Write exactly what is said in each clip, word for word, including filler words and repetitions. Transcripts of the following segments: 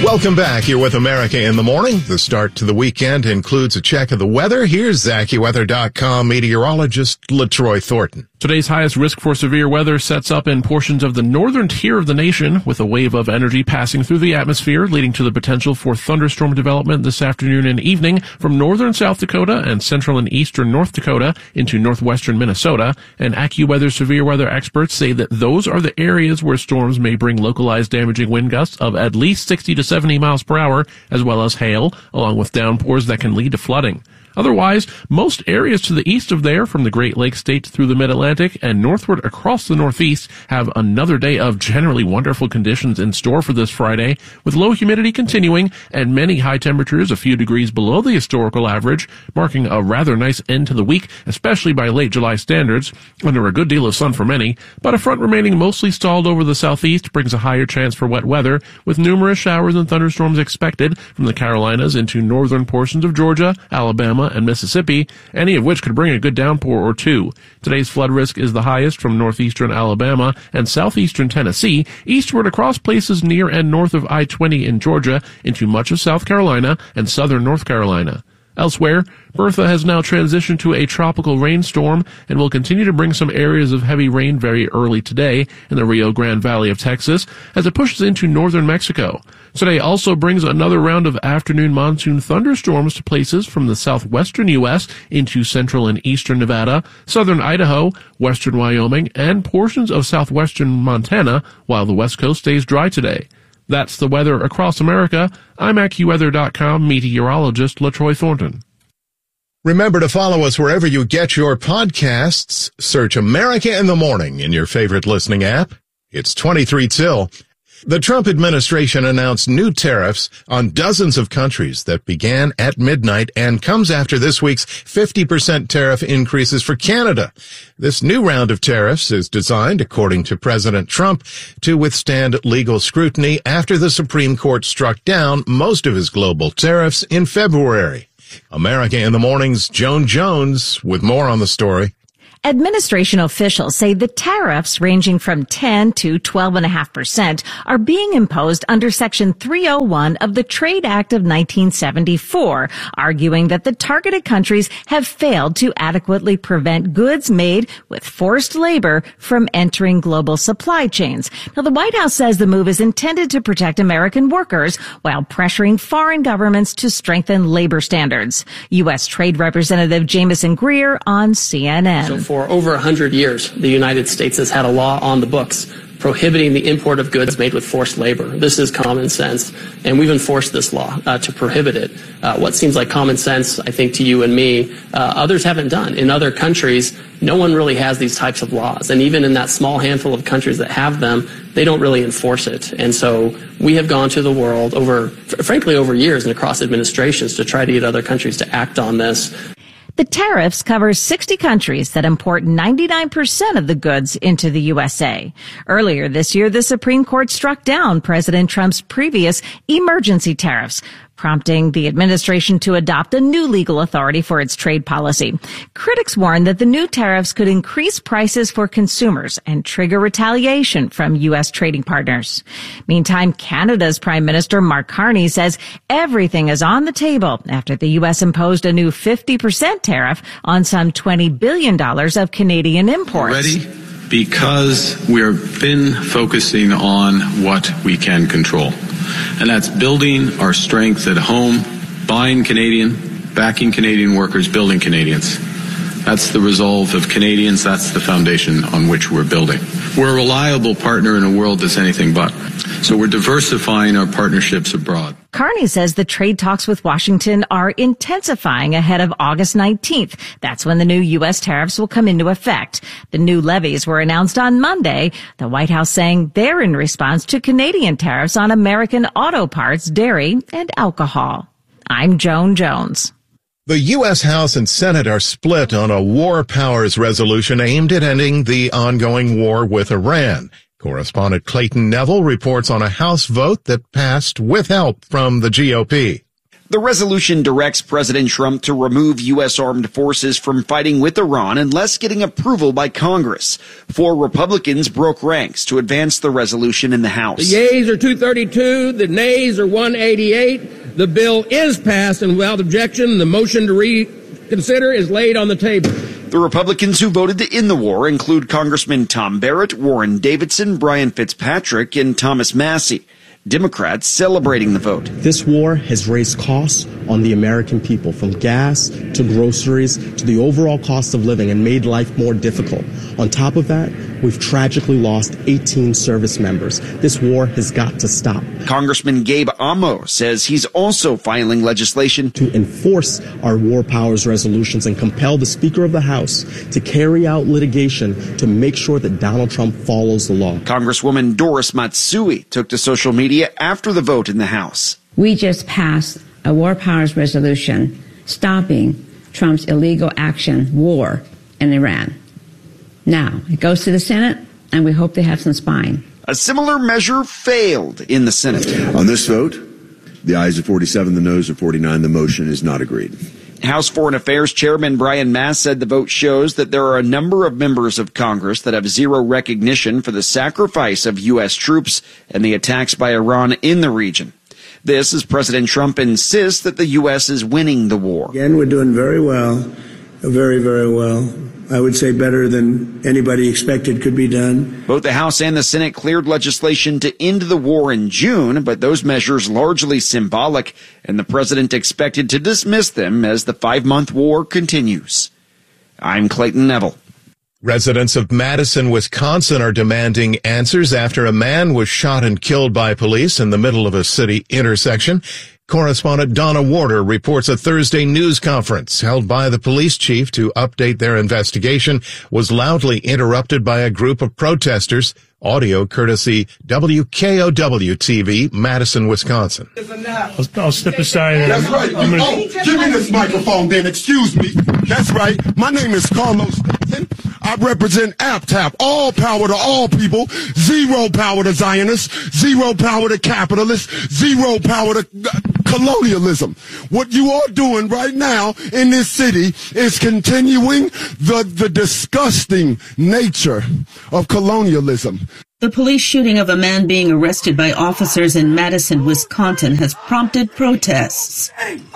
Welcome back. You're with America in the Morning. The start to the weekend includes a check of the weather. Here's AccuWeather dot com meteorologist LaTroy Thornton. Today's highest risk for severe weather sets up in portions of the northern tier of the nation, with a wave of energy passing through the atmosphere, leading to the potential for thunderstorm development this afternoon and evening from northern South Dakota and central and eastern North Dakota into northwestern Minnesota. And AccuWeather severe weather experts say that those are the areas where storms may bring localized damaging wind gusts of at least sixty to seventy miles per hour, as well as hail, along with downpours that can lead to flooding. Otherwise, most areas to the east of there, from the Great Lakes states through the Mid-Atlantic and northward across the Northeast, have another day of generally wonderful conditions in store for this Friday, with low humidity continuing and many high temperatures a few degrees below the historical average, marking a rather nice end to the week, especially by late July standards, under a good deal of sun for many. But a front remaining mostly stalled over the southeast brings a higher chance for wet weather, with numerous showers and thunderstorms expected from the Carolinas into northern portions of Georgia, Alabama, and Mississippi, any of which could bring a good downpour or two. Today's flood risk is the highest from northeastern Alabama and southeastern Tennessee, eastward across places near and north of I twenty in Georgia, into much of South Carolina and southern North Carolina. Elsewhere, Bertha has now transitioned to a tropical rainstorm and will continue to bring some areas of heavy rain very early today in the Rio Grande Valley of Texas as it pushes into northern Mexico. Today also brings another round of afternoon monsoon thunderstorms to places from the southwestern U S into central and eastern Nevada, southern Idaho, western Wyoming, and portions of southwestern Montana, while the west coast stays dry today. That's the weather across America. I'm AccuWeather dot com meteorologist LaTroy Thornton. Remember to follow us wherever you get your podcasts. Search America in the Morning in your favorite listening app. It's twenty-three till. The Trump administration announced new tariffs on dozens of countries that began at midnight and comes after this week's fifty percent tariff increases for Canada. This new round of tariffs is designed, according to President Trump, to withstand legal scrutiny after the Supreme Court struck down most of his global tariffs in February. America in the Morning's Joan Jones with more on the story. Administration officials say the tariffs ranging from ten to twelve point five percent are being imposed under Section three oh one of the Trade Act of nineteen seventy-four, arguing that the targeted countries have failed to adequately prevent goods made with forced labor from entering global supply chains. Now, the White House says the move is intended to protect American workers while pressuring foreign governments to strengthen labor standards. U S. Trade Representative Jamieson Greer on C N N. So for over one hundred years, the United States has had a law on the books prohibiting the import of goods made with forced labor. This is common sense, and we've enforced this law uh, to prohibit it. Uh, what seems like common sense, I think, to you and me, uh, others haven't done. In other countries, no one really has these types of laws, and even in that small handful of countries that have them, they don't really enforce it. And so we have gone to the world over, frankly, over years and across administrations to try to get other countries to act on this. The tariffs cover sixty countries that import ninety-nine percent of the goods into the U S A. Earlier this year, the Supreme Court struck down President Trump's previous emergency tariffs, prompting the administration to adopt a new legal authority for its trade policy. Critics warn that the new tariffs could increase prices for consumers and trigger retaliation from U S trading partners. Meantime, Canada's Prime Minister Mark Carney says everything is on the table after the U S imposed a new fifty percent tariff on some twenty billion dollars of Canadian imports. Ready? Because we've been focusing on what we can control. And that's building our strength at home, buying Canadian, backing Canadian workers, building Canadians. That's the resolve of Canadians. That's the foundation on which we're building. We're a reliable partner in a world that's anything but. So we're diversifying our partnerships abroad. Carney says the trade talks with Washington are intensifying ahead of August nineteenth. That's when the new U S tariffs will come into effect. The new levies were announced on Monday, the White House saying they're in response to Canadian tariffs on American auto parts, dairy, and alcohol. I'm Joan Jones. The U S. House and Senate are split on a war powers resolution aimed at ending the ongoing war with Iran. Correspondent Clayton Neville reports on a House vote that passed with help from the G O P. The resolution directs President Trump to remove U S armed forces from fighting with Iran unless getting approval by Congress. Four Republicans broke ranks to advance the resolution in the House. The yeas are two thirty-two, the nays are one eighty-eight. The bill is passed, and without objection, the motion to reconsider is laid on the table. The Republicans who voted to end the war include Congressman Tom Barrett, Warren Davidson, Brian Fitzpatrick, and Thomas Massey. Democrats celebrating the vote. This war has raised costs on the American people, from gas to groceries to the overall cost of living, and made life more difficult. On top of that, we've tragically lost eighteen service members. This war has got to stop. Congressman Gabe Amo says he's also filing legislation to enforce our war powers resolutions and compel the Speaker of the House to carry out litigation to make sure that Donald Trump follows the law. Congresswoman Doris Matsui took to social media after the vote in the House. We just passed a war powers resolution stopping Trump's illegal action war in Iran. Now, it goes to the Senate, and we hope they have some spine. A similar measure failed in the Senate. On this vote, the ayes are forty-seven, the noes are forty-nine. The motion is not agreed. House Foreign Affairs Chairman Brian Mass said the vote shows that there are a number of members of Congress that have zero recognition for the sacrifice of U S troops and the attacks by Iran in the region. This as President Trump insists that the U S is winning the war. Again, we're doing very well, very, very well. I would say better than anybody expected could be done. Both the House and the Senate cleared legislation to end the war in June, but those measures largely symbolic, and the president expected to dismiss them as the five-month war continues. I'm Clayton Neville. Residents of Madison, Wisconsin are demanding answers after a man was shot and killed by police in the middle of a city intersection. Correspondent Donna Warder reports a Thursday news conference held by the police chief to update their investigation was loudly interrupted by a group of protesters. Audio courtesy W K O W T V, Madison, Wisconsin. I'll, I'll step aside. That's right. I'm gonna... Oh, give me this microphone then. Excuse me. That's right. My name is Carlos. I represent APTAP. All power to all people. Zero power to Zionists. Zero power to capitalists. Zero power to uh, colonialism. What you are doing right now in this city is continuing the, the disgusting nature of colonialism. The police shooting of a man being arrested by officers in Madison, Wisconsin has prompted protests.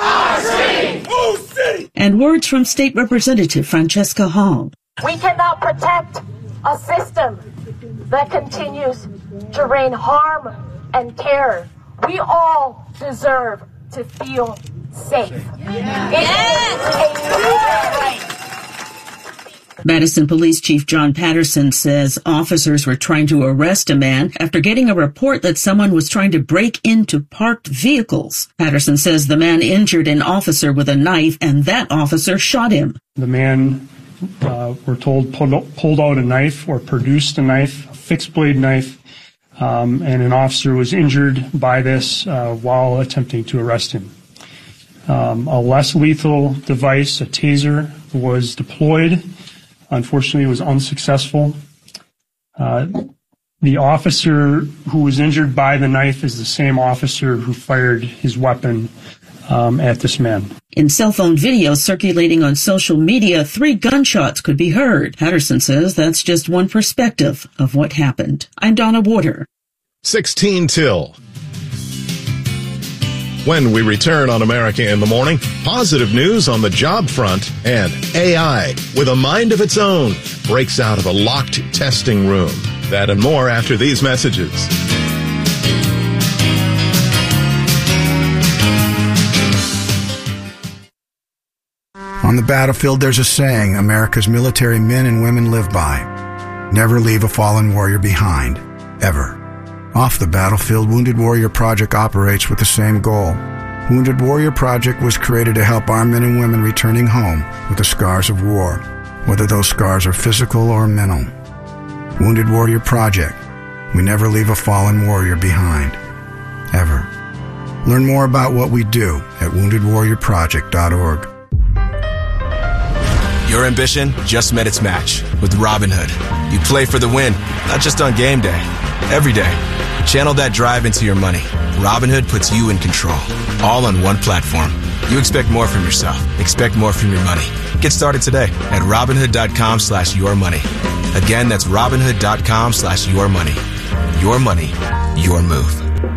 And words from State Representative Francesca Hall. We cannot protect a system that continues to rain harm and terror. We all deserve to feel safe. Yes. It is a human right. Madison Police Chief John Patterson says officers were trying to arrest a man after getting a report that someone was trying to break into parked vehicles. Patterson says the man injured an officer with a knife, and that officer shot him. The man, uh, we're told, pulled, pulled out a knife or produced a knife, a fixed-blade knife, um, and an officer was injured by this uh, while attempting to arrest him. Um, a less lethal device, a taser, was deployed. Unfortunately, it was unsuccessful. Uh, the officer who was injured by the knife is the same officer who fired his weapon um, at this man. In cell phone video circulating on social media, three gunshots could be heard. Patterson says that's just one perspective of what happened. I'm Donna Warder. sixteen till. When we return on America in the Morning, positive news on the job front, and A I, with a mind of its own, breaks out of a locked testing room. That and more after these messages. On the battlefield, there's a saying America's military men and women live by. Never leave a fallen warrior behind, ever. Off the battlefield, Wounded Warrior Project operates with the same goal. Wounded Warrior Project was created to help our men and women returning home with the scars of war, whether those scars are physical or mental. Wounded Warrior Project. We never leave a fallen warrior behind, ever. Learn more about what we do at wounded warrior project dot org. Your ambition just met its match with Robinhood. You play for the win, not just on game day, every day. Channel that drive into your money. Robinhood puts you in control, all on one platform. You expect more from yourself. Expect more from your money. Get started today at Robinhood.com slash your money. Again, that's Robinhood.com slash your money. Your money, your move.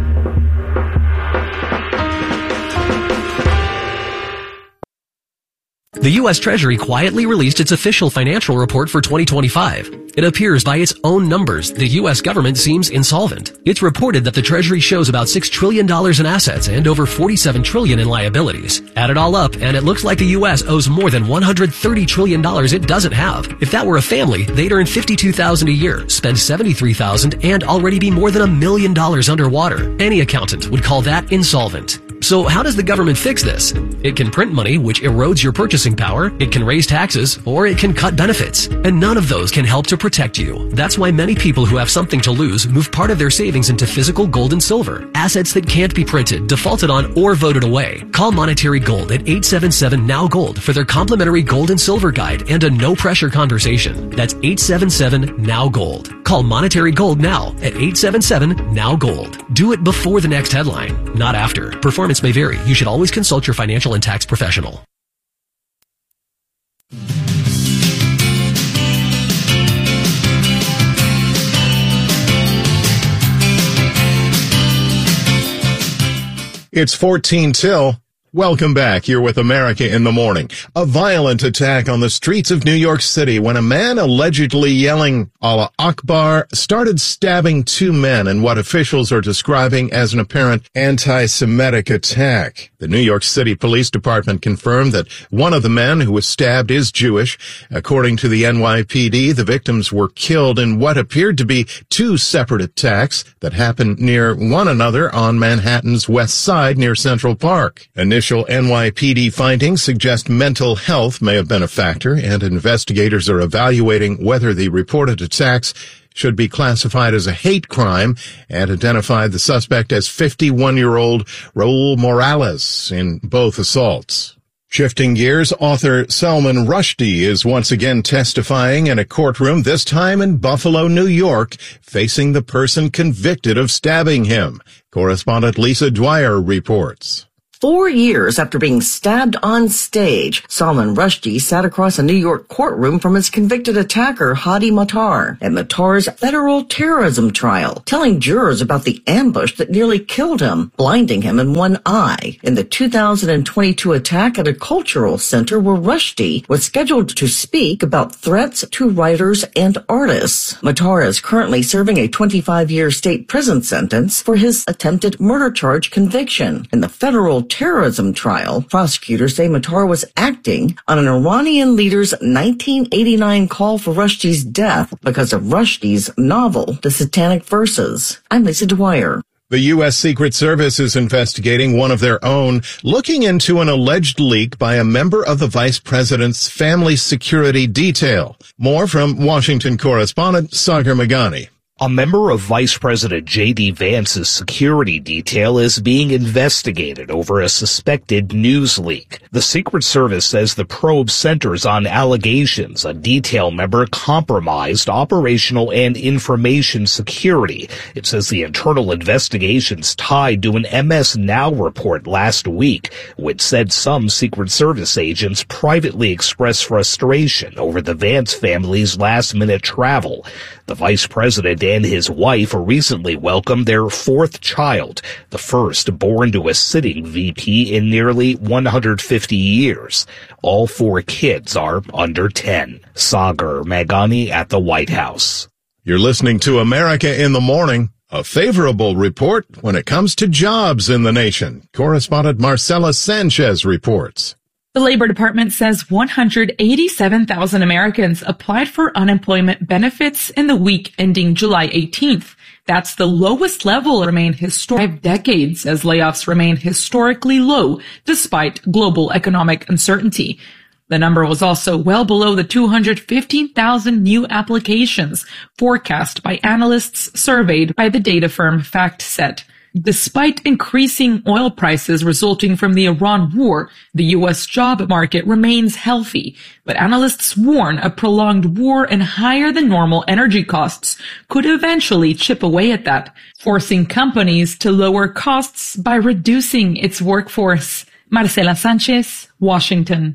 The U S Treasury quietly released its official financial report for twenty twenty-five. It appears by its own numbers, the U S government seems insolvent. It's reported that the Treasury shows about six trillion dollars in assets and over forty-seven trillion dollars in liabilities. Add it all up, and it looks like the U S owes more than one hundred thirty trillion dollars it doesn't have. If that were a family, they'd earn fifty-two thousand dollars a year, spend seventy-three thousand dollars, and already be more than a million dollars underwater. Any accountant would call that insolvent. So how does the government fix this? It can print money, which erodes your purchasing power, it can raise taxes, or it can cut benefits. And none of those can help to protect you. That's why many people who have something to lose move part of their savings into physical gold and silver, assets that can't be printed, defaulted on, or voted away. Call Monetary Gold at eight seven seven N O W Gold for their complimentary gold and silver guide and a no-pressure conversation. That's eight seven seven N O W Gold. Call Monetary Gold now at eight seven seven N O W Gold. Do it before the next headline, not after. Performance may vary. You should always consult your financial and tax professional. It's fourteen till. Welcome back. You're with America in the Morning. A violent attack on the streets of New York City when a man allegedly yelling Allah Akbar started stabbing two men in what officials are describing as an apparent anti-Semitic attack. The New York City Police Department confirmed that one of the men who was stabbed is Jewish. According to the N Y P D, the victims were killed in what appeared to be two separate attacks that happened near one another on Manhattan's West Side near Central Park. Initial N Y P D findings suggest mental health may have been a factor, and investigators are evaluating whether the reported attacks should be classified as a hate crime and identified the suspect as fifty-one-year-old Raul Morales in both assaults. Shifting gears, author Salman Rushdie is once again testifying in a courtroom, this time in Buffalo, New York, facing the person convicted of stabbing him. Correspondent Lisa Dwyer reports. Four years after being stabbed on stage, Salman Rushdie sat across a New York courtroom from his convicted attacker, Hadi Matar, at Matar's federal terrorism trial, telling jurors about the ambush that nearly killed him, blinding him in one eye, in the two thousand twenty-two attack at a cultural center where Rushdie was scheduled to speak about threats to writers and artists. Matar is currently serving a twenty-five-year state prison sentence for his attempted murder charge conviction. In the federal terrorism trial, prosecutors say Matar was acting on an Iranian leader's nineteen eighty-nine call for Rushdie's death because of Rushdie's novel, The Satanic Verses. I'm Lisa Dwyer. The U S Secret Service is investigating one of their own, looking into an alleged leak by a member of the vice president's family security detail. More from Washington correspondent Sagar Meghani. A member of Vice President J D. Vance's security detail is being investigated over a suspected news leak. The Secret Service says the probe centers on allegations a detail member compromised operational and information security. It says the internal investigation's tied to an M S Now report last week, which said some Secret Service agents privately expressed frustration over the Vance family's last-minute travel. The vice president and his wife recently welcomed their fourth child, the first born to a sitting V P in nearly one hundred fifty years. All four kids are under ten. Sagar Meghani at the White House. You're listening to America in the Morning. A favorable report when it comes to jobs in the nation. Correspondent Marcela Sanchez reports. The Labor Department says one hundred eighty-seven thousand Americans applied for unemployment benefits in the week ending July eighteenth. That's the lowest level remained historic five decades as layoffs remain historically low despite global economic uncertainty. The number was also well below the two hundred fifteen thousand new applications forecast by analysts surveyed by the data firm FactSet. Despite increasing oil prices resulting from the Iran war, the U S job market remains healthy, but analysts warn a prolonged war and higher than normal energy costs could eventually chip away at that, forcing companies to lower costs by reducing its workforce. Marcela Sanchez, Washington.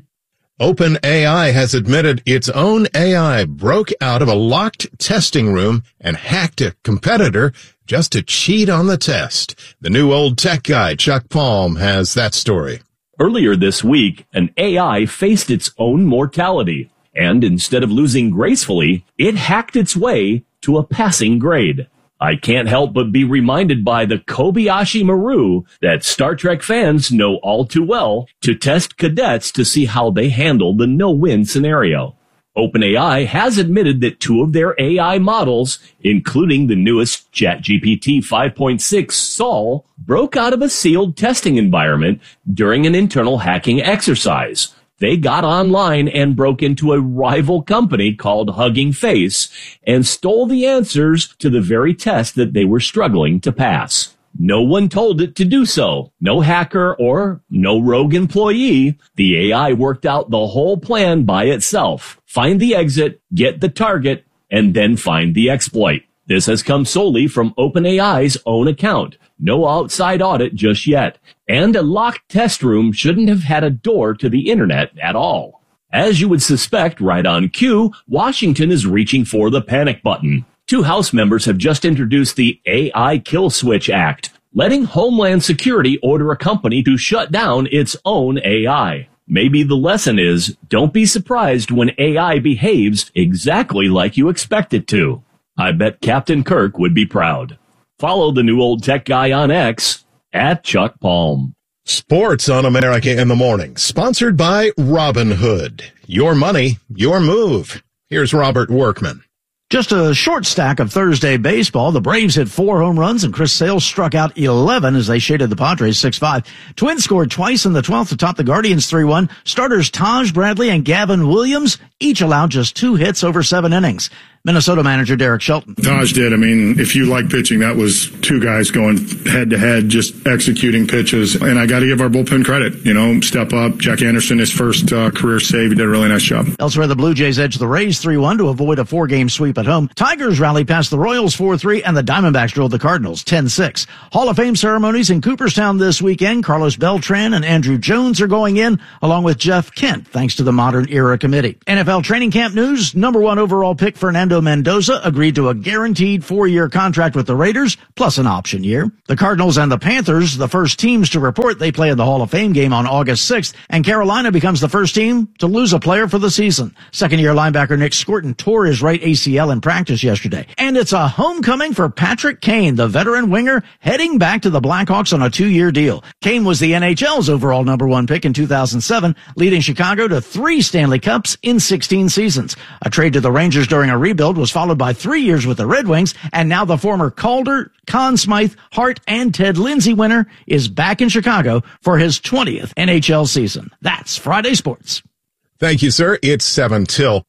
OpenAI has admitted its own A I broke out of a locked testing room and hacked a competitor just to cheat on the test. The new old tech guy, Chuck Palm, has that story. Earlier this week, an A I faced its own mortality, and instead of losing gracefully, it hacked its way to a passing grade. I can't help but be reminded by the Kobayashi Maru that Star Trek fans know all too well to test cadets to see how they handle the no-win scenario. OpenAI has admitted that two of their A I models, including the newest ChatGPT five point six Sol, broke out of a sealed testing environment during an internal hacking exercise. They got online and broke into a rival company called Hugging Face and stole the answers to the very test that they were struggling to pass. No one told it to do so. No hacker or no rogue employee. The A I worked out the whole plan by itself. Find the exit, get the target, and then find the exploit. This has come solely from OpenAI's own account. No outside audit just yet. And a locked test room shouldn't have had a door to the internet at all. As you would suspect, right on cue, Washington is reaching for the panic button. Two House members have just introduced the A I Kill Switch Act, letting Homeland Security order a company to shut down its own A I. Maybe the lesson is, don't be surprised when A I behaves exactly like you expect it to. I bet Captain Kirk would be proud. Follow the new old tech guy on X, at Chuck Palm. Sports on America in the Morning, sponsored by Robinhood. Your money, your move. Here's Robert Workman. Just a short stack of Thursday baseball. The Braves hit four home runs and Chris Sales struck out eleven as they shaded the Padres six five. Twins scored twice in the twelfth to top the Guardians three one. Starters Taj Bradley and Gavin Williams each allowed just two hits over seven innings. Minnesota manager Derek Shelton. Taj did. I mean, if you like pitching, that was two guys going head to head, just executing pitches. And I got to give our bullpen credit. You know, step up. Jack Anderson, his first uh, career save, he did a really nice job. Elsewhere, the Blue Jays edged the Rays three one to avoid a four-game sweep at home. Tigers rallied past the Royals four three, and the Diamondbacks drilled the Cardinals ten six. Hall of Fame ceremonies in Cooperstown this weekend. Carlos Beltran and Andrew Jones are going in, along with Jeff Kent, thanks to the Modern Era Committee. N F L training camp news, number one overall pick Fernando Mendoza agreed to a guaranteed four-year contract with the Raiders, plus an option year. The Cardinals and the Panthers, the first teams to report they play in the Hall of Fame game on August sixth, and Carolina becomes the first team to lose a player for the season. Second-year linebacker Nick Scorton tore his right A C L in practice yesterday. And it's a homecoming for Patrick Kane, the veteran winger, heading back to the Blackhawks on a two-year deal. Kane was the N H L's overall number one pick in two thousand seven, leading Chicago to three Stanley Cups in sixteen seasons. A trade to the Rangers during a rebuild was followed by three years with the Red Wings, and now the former Calder, Conn Smythe, Hart, and Ted Lindsay winner is back in Chicago for his twentieth N H L season. That's Friday Sports. Thank you, sir. It's seven till.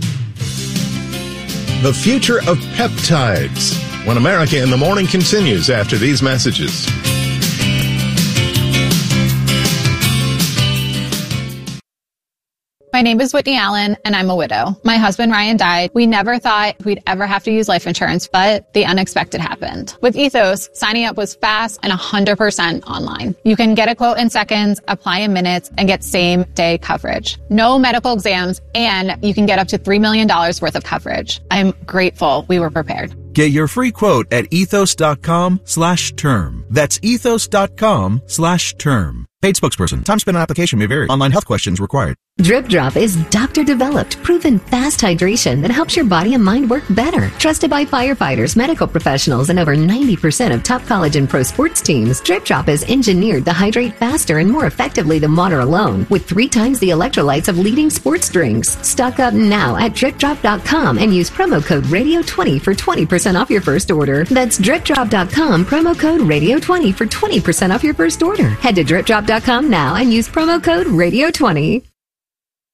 The future of peptides. When America in the Morning continues after these messages. My name is Whitney Allen, and I'm a widow. My husband, Ryan, died. We never thought we'd ever have to use life insurance, but the unexpected happened. With Ethos, signing up was fast and one hundred percent online. You can get a quote in seconds, apply in minutes, and get same-day coverage. No medical exams, and you can get up to three million dollars worth of coverage. I'm grateful we were prepared. Get your free quote at ethos.com slash term. That's ethos.com slash term. Paid spokesperson. Time spent on application may vary. Online health questions required. Drip Drop is doctor-developed, proven fast hydration that helps your body and mind work better. Trusted by firefighters, medical professionals, and over ninety percent of top college and pro sports teams, Drip Drop is engineered to hydrate faster and more effectively than water alone, with three times the electrolytes of leading sports drinks. Stock up now at drip drop dot com and use promo code radio twenty for twenty percent off your first order. That's drip drop dot com, promo code radio twenty for twenty percent off your first order. Head to drip drop dot com now and use promo code radio twenty.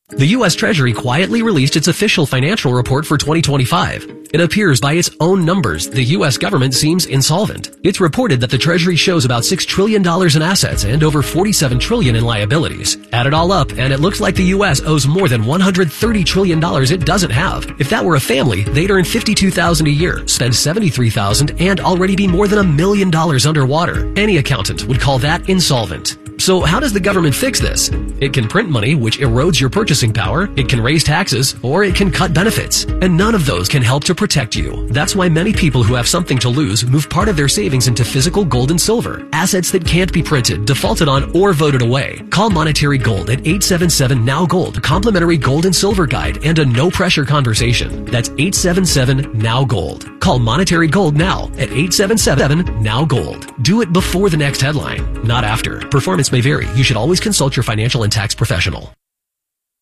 The U S Treasury quietly released its official financial report for twenty twenty-five. It appears by its own numbers the U S government seems insolvent. It's reported that the Treasury shows about six trillion dollars in assets and over forty-seven trillion dollars in liabilities. Add it all up, and it looks like the U S owes more than one hundred thirty trillion dollars it doesn't have. If that were a family, they'd earn fifty-two thousand dollars a year, spend seventy-three thousand dollars, and already be more than a million dollars underwater. Any accountant would call that insolvent. So how does the government fix this? It can print money, which erodes your purchasing power, it can raise taxes, or it can cut benefits. And none of those can help to protect you. That's why many people who have something to lose move part of their savings into physical gold and silver, assets that can't be printed, defaulted on, or voted away. Call Monetary Gold at eight seven seven N O W Gold, complimentary gold and silver guide, and a no-pressure conversation. That's eight seven seven N O W Gold. Call Monetary Gold now at eight seven seven N O W Gold. Do it before the next headline, not after. Performance may vary. You should always consult your financial and tax professional.